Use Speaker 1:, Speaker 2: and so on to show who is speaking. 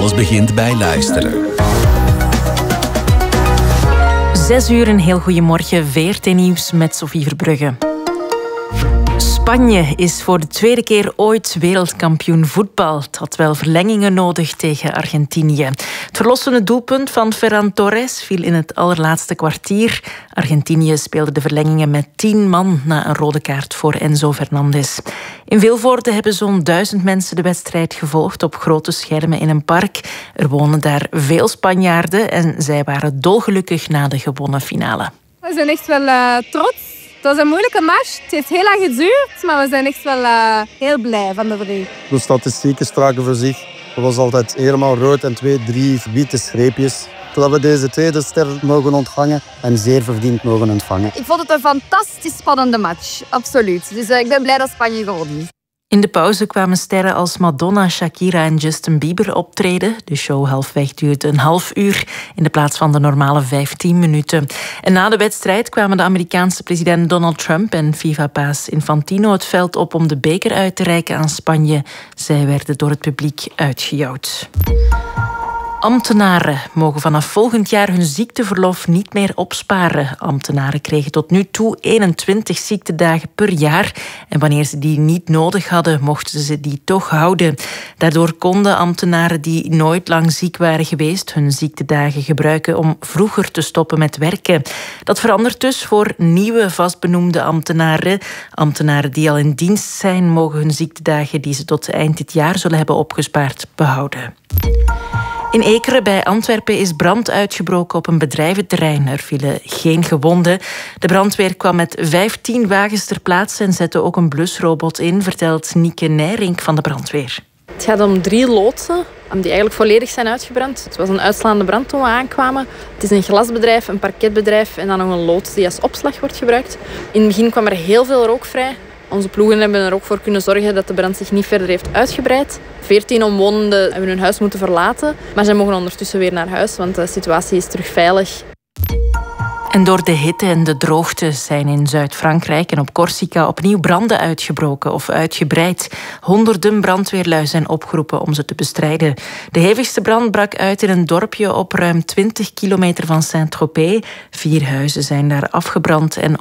Speaker 1: Alles begint bij luisteren.
Speaker 2: 6 uur, een heel goeiemorgen. VRT-nieuws met Sophie Verbrugge. Spanje is voor de tweede keer ooit wereldkampioen voetbal. Het had wel verlengingen nodig tegen Argentinië. Het verlossende doelpunt van Ferran Torres viel in het allerlaatste kwartier. Argentinië speelde de verlengingen met 10 man na een rode kaart voor Enzo Fernandez. In Vilvoorde hebben zo'n 1000 mensen de wedstrijd gevolgd op grote schermen in een park. Er wonen daar veel Spanjaarden en zij waren dolgelukkig na de gewonnen finale.
Speaker 3: We zijn echt wel trots. Het was een moeilijke match. Het heeft heel lang geduurd, maar we zijn echt wel heel blij van de verdediger.
Speaker 4: De statistieken spraken voor zich. Het was altijd helemaal rood en 2, 3 witte streepjes. Terwijl we deze tweede ster mogen ontvangen en zeer verdiend mogen ontvangen.
Speaker 5: Ik vond het een fantastisch spannende match, absoluut. Dus ik ben blij dat Spanje gewonnen is.
Speaker 2: In de pauze kwamen sterren als Madonna, Shakira en Justin Bieber optreden. De show halfweg duurde een half uur in de plaats van de normale 15 minuten. En na de wedstrijd kwamen de Amerikaanse president Donald Trump en FIFA-baas Infantino het veld op om de beker uit te reiken aan Spanje. Zij werden door het publiek uitgejouwd. Ambtenaren mogen vanaf volgend jaar hun ziekteverlof niet meer opsparen. Ambtenaren kregen tot nu toe 21 ziektedagen per jaar. En wanneer ze die niet nodig hadden, mochten ze die toch houden. Daardoor konden ambtenaren die nooit lang ziek waren geweest hun ziektedagen gebruiken om vroeger te stoppen met werken. Dat verandert dus voor nieuwe vastbenoemde ambtenaren. Ambtenaren die al in dienst zijn, mogen hun ziektedagen die ze tot eind dit jaar zullen hebben opgespaard behouden. In Ekeren bij Antwerpen is brand uitgebroken op een bedrijventerrein. Er vielen geen gewonden. De brandweer kwam met 15 wagens ter plaatse en zette ook een blusrobot in, vertelt Nieke Nijrink van de brandweer.
Speaker 6: Het gaat om 3 loodsen die eigenlijk volledig zijn uitgebrand. Het was een uitslaande brand toen we aankwamen. Het is een glasbedrijf, een parketbedrijf en dan nog een loods die als opslag wordt gebruikt. In het begin kwam er heel veel rook vrij. Onze ploegen hebben er ook voor kunnen zorgen dat de brand zich niet verder heeft uitgebreid. 14 omwonenden hebben hun huis moeten verlaten, maar zij mogen ondertussen weer naar huis, want de situatie is terug veilig.
Speaker 2: En door de hitte en de droogte zijn in Zuid-Frankrijk en op Corsica opnieuw branden uitgebroken of uitgebreid. Honderden brandweerlui zijn opgeroepen om ze te bestrijden. De hevigste brand brak uit in een dorpje op ruim 20 kilometer van Saint-Tropez. 4 huizen zijn daar afgebrand en